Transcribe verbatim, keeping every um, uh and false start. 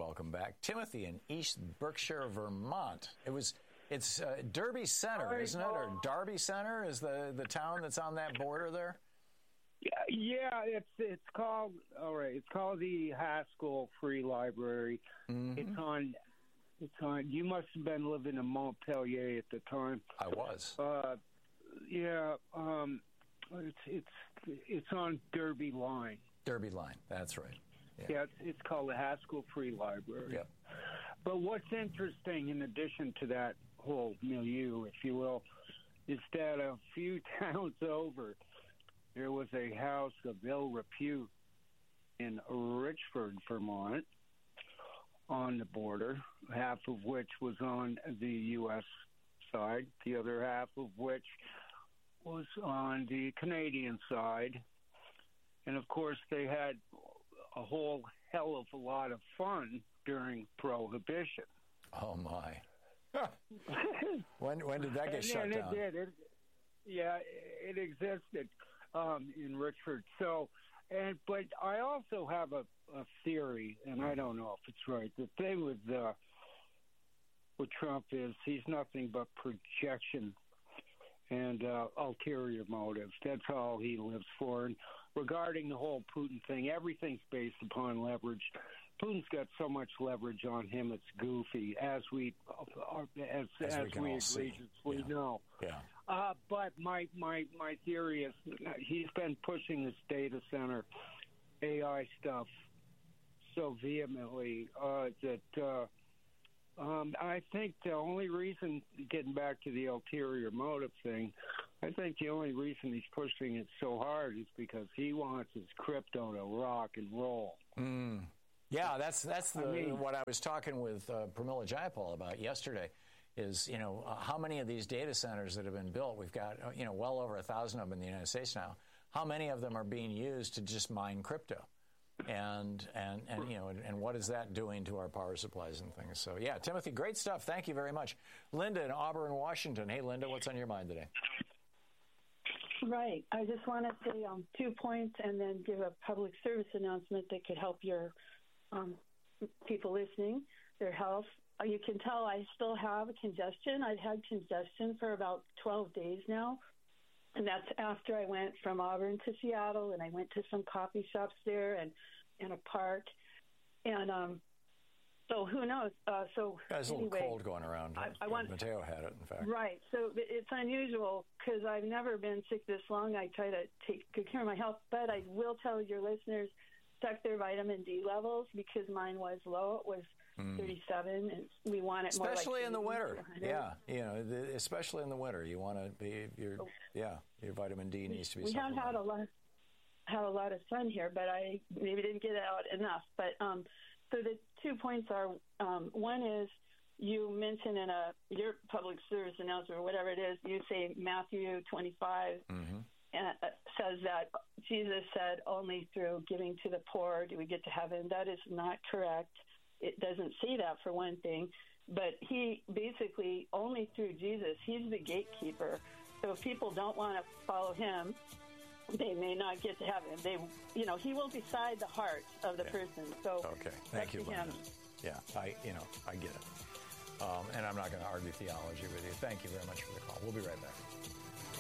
welcome back. Timothy in East Berkshire, Vermont. It was, it's uh, Derby Center, isn't it? Or Derby Center is the, the town that's on that border there? Yeah, yeah, it's it's called, all right, it's called the Haskell Free Library. Mm-hmm. It's on, it's on, you must have been living in Montpelier at the time. I was. Uh, yeah, um, it's, it's, it's on Derby Line. Derby Line, that's right. Yeah, yeah it's, it's called the Haskell Free Library. Yep. But what's interesting, in addition to that whole milieu, if you will, is that a few towns over, there was a house of ill repute in Richford, Vermont, on the border, half of which was on the U S side, the other half of which was on the Canadian side. And, of course, they had a whole hell of a lot of fun during Prohibition. Oh, my. when when did that get and, shut and down? It did. It, yeah, it existed um, in Richford. So, and but I also have a, a theory, and I don't know if it's right. The thing with uh, with Trump is he's nothing but projection and uh, ulterior motives. That's all he lives for. And regarding the whole Putin thing, everything's based upon leverage. Putin's got so much leverage on him, it's goofy, as we uh, as as, as we, we egregiously yeah. know. Yeah. Uh, but my, my, my theory is he's been pushing this data center A I stuff so vehemently uh, that uh, um, I think the only reason, getting back to the ulterior motive thing, I think the only reason he's pushing it so hard is because he wants his crypto to rock and roll. Mm. Yeah, that's that's the, I mean, what I was talking with uh, Pramila Jayapal about yesterday. Is, you know, uh, how many of these data centers that have been built, we've got, uh, you know, well over a thousand of them in the United States now, how many of them are being used to just mine crypto? And, and, and you know, and, and what is that doing to our power supplies and things? So, yeah, Timothy, great stuff. Thank you very much. Linda in Auburn, Washington. Hey, Linda, what's on your mind today? Right. I just want to say um, two points and then give a public service announcement that could help your um, people listening, their health. You can tell I still have a congestion. I've had congestion for about twelve days now, and that's after I went from Auburn to Seattle, and I went to some coffee shops there and, and a park. And um, so who knows? Uh, so There's a anyway, little cold going around. I, I want, Mateo had it, in fact. Right. So it's unusual because I've never been sick this long. I try to take good care of my health, but I will tell your listeners, check their vitamin D levels because mine was low. It was mm. thirty-seven, and we want it especially more especially like in the winter. Yeah, you know, the, especially in the winter, you want to be your oh. yeah, your vitamin D needs to be. We have had a lot, had a lot of sun here, but I maybe didn't get out enough. But um, so the two points are um, one is you mentioned in a your public service announcement or whatever it is, you say Matthew twenty-five. Mm-hmm. And it says that Jesus said only through giving to the poor do we get to heaven. That is not correct. It doesn't say that, for one thing. But he basically, only through Jesus, he's the gatekeeper. So if people don't want to follow him, they may not get to heaven. They, you know, he will decide the heart of the yeah. person. So okay, thank you, Linda. Yeah, I, you know, I get it. Um, and I'm not going to argue theology with you. Thank you very much for the call. We'll be right back.